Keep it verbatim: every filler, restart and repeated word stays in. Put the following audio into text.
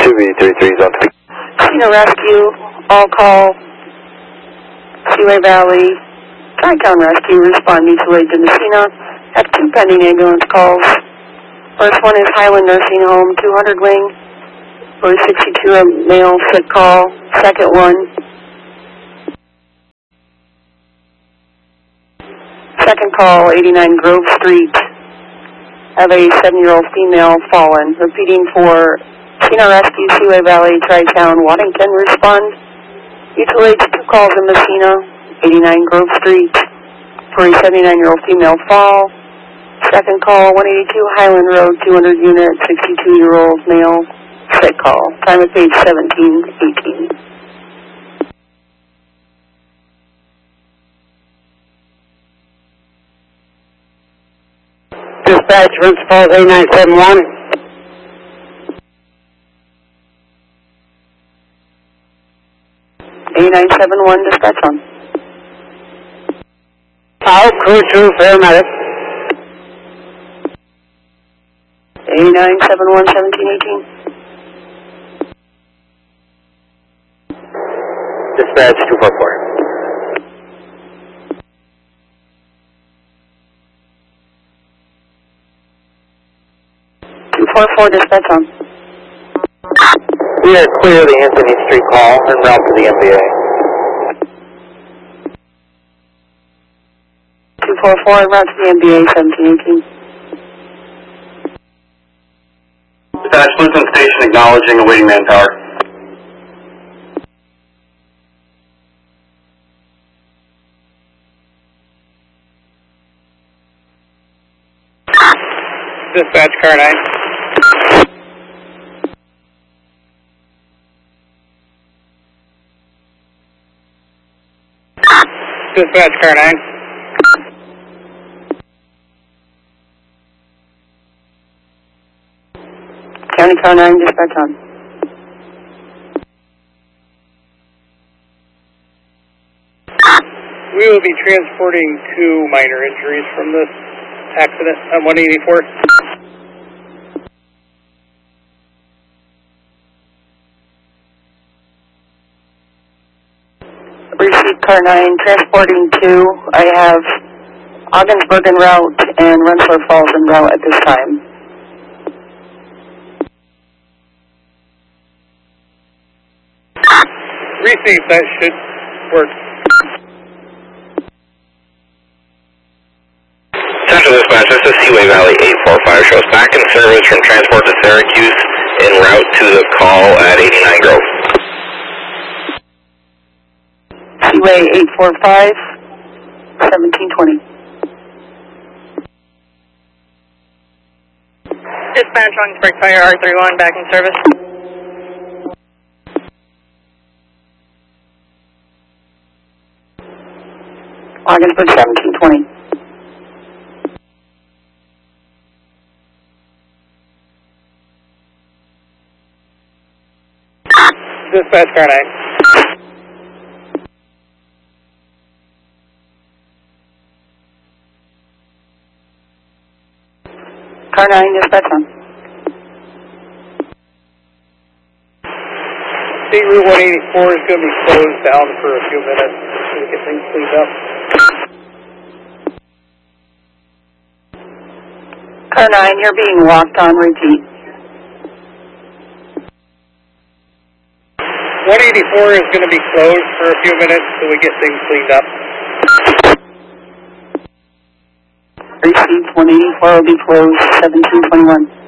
two B three three, zone three. Casino Rescue, all call, Seaway Valley, Tri-Town Rescue, respond mutual aid to Messina. Have two pending ambulance calls. First one is Highland Nursing Home, two hundred wing, for sixty-two, a male sick call. Second one, second call, eighty-nine Grove Street. Have a seven-year-old female fallen. Repeating for Casino Rescue, Seaway Valley, Tri-Town, Waddington, respond. Mutual aid to two calls in Messina, eighty-nine Grove Street, for a seventy-nine-year-old female fall. Second call, one eighty-two Highland Road, two hundred unit, sixty-two-year-old male, sick call. Time of page seventeen eighteen. Dispatch, Principal A nine seven one. A nine seven one, dispatch on. Out, crew two, paramedic. A nine seven one, seventeen eighteen. Dispatch two four four. two four four, dispatch on. We are clear of the Anthony Street call en route to the M B A. two four four, en route to the M B A, seventeen eighteen. Dispatch, Lisbon Station acknowledging awaiting manpower. Dispatch, car nine. Dispatch, car nine. County car nine, dispatch on. We will be transporting two minor injuries from this accident on one eighty-four. Receive car nine, transporting two. I have Ogdensburg en route and Rensselaer Falls en route at this time. Receive, that should work. Central Dispatch, this is Seaway Valley eight four five, shows back in service from transport to Syracuse en route to the call at eighty-nine Grove. Seaway eight four five, seventeen twenty. Dispatch on Spring Fire R thirty-one, back in service. Ogdensburg seventeen twenty. Dispatch, car nine. Car nine, dispatch on. State Route one eighty-four is going to be closed down for a few minutes to get things cleaned up. Car nine, you're being walked on, repeat. one eighty-four is going to be closed for a few minutes till we get things cleaned up. Received one eighty-four will be closed, seventeen twenty-one.